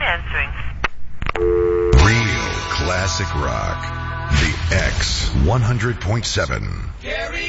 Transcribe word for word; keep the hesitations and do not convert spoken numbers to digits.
answering. Real classic rock. The X one hundred point seven.